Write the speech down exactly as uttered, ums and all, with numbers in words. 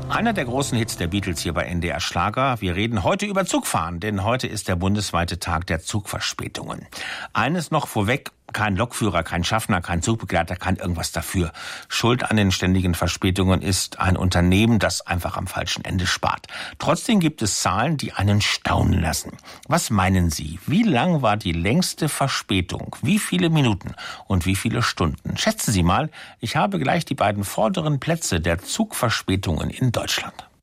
Einer der großen Hits der Beatles hier bei N D R Schlager. Wir reden heute über Zugfahren, denn heute ist der bundesweite Tag der Zugverspätungen. Eines noch vorweg: Kein Lokführer, kein Schaffner, kein Zugbegleiter kann irgendwas dafür. Schuld an den ständigen Verspätungen ist ein Unternehmen, das einfach am falschen Ende spart. Trotzdem gibt es Zahlen, die einen staunen lassen. Was meinen Sie? Wie lang war die längste Verspätung? Wie viele Minuten und wie viele Stunden? Schätzen Sie mal, ich habe gleich die beiden vorderen Plätze der Zugverspätungen in Deutschland.